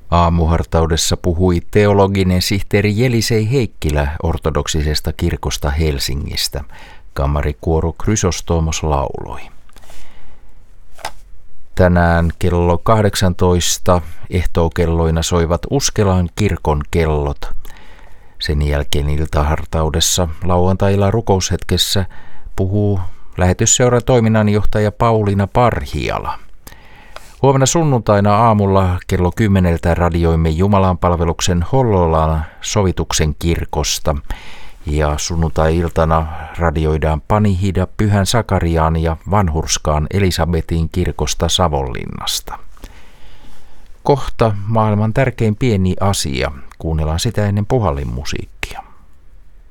Aamuhartaudessa puhui teologinen sihteeri Jelisei Heikkilä ortodoksisesta kirkosta Helsingistä. Kammarikuoro Chrysostomos lauloi. Tänään kello 18 ehtookelloina soivat Uskelaan kirkon kellot. Sen jälkeen iltahartaudessa lauantailla rukoushetkessä puhuu lähetysseuran toiminnanjohtaja Pauliina Parhiala. Huomenna sunnuntaina aamulla kello 10 radioimme Jumalanpalveluksen Hollolan sovituksen kirkosta. Ja sunnuntai-iltana radioidaan Panihida Pyhän Sakariaan ja Vanhurskaan Elisabetin kirkosta Savonlinnasta. Kohta maailman tärkein pieni asia. Kuunnellaan sitä ennen puhallinmusiikkia.